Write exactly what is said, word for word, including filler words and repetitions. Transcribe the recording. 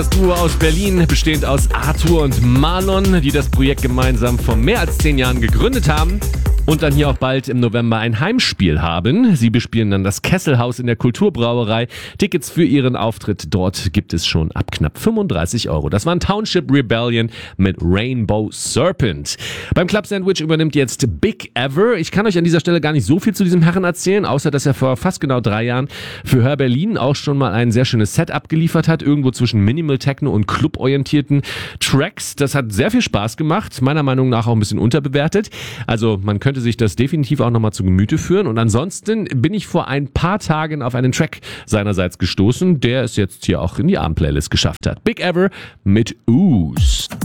Das Duo aus Berlin, bestehend aus Arthur und Marlon, die das Projekt gemeinsam vor mehr als zehn Jahren gegründet haben und dann hier auch bald im November ein Heimspiel haben. Sie bespielen dann das Kesselhaus in der Kulturbrauerei. Tickets für ihren Auftritt dort gibt es schon ab knapp fünfunddreißig Euro. Das war ein Township Rebellion mit Rainbow Serpent. Beim Club Sandwich übernimmt jetzt Big Ever. Ich kann euch an dieser Stelle gar nicht so viel zu diesem Herren erzählen, außer dass er vor fast genau drei Jahren für Hör Berlin auch schon mal ein sehr schönes Set abgeliefert hat, irgendwo zwischen Minimal Techno und cluborientierten Tracks. Das hat sehr viel Spaß gemacht, meiner Meinung nach auch ein bisschen unterbewertet. Also man könnte sich das definitiv auch nochmal zu Gemüte führen. Und ansonsten bin ich vor ein paar Tagen auf einen Track seinerseits gestoßen, der es jetzt hier auch in die Abend-Playlist geschafft hat. Big Ever mit Ooze.